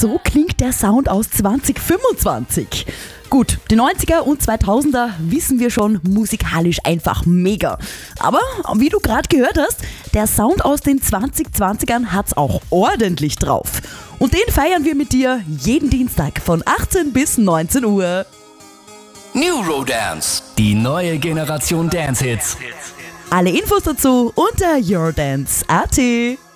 so klingt der Sound aus 2025. Gut, die 90er und 2000er wissen wir schon musikalisch einfach mega. Aber wie du gerade gehört hast, der Sound aus den 2020ern hat's auch ordentlich drauf. Und den feiern wir mit dir jeden Dienstag von 18 bis 19 Uhr. New Rodance, die neue Generation Dance-Hits. Alle Infos dazu unter yourdance.at.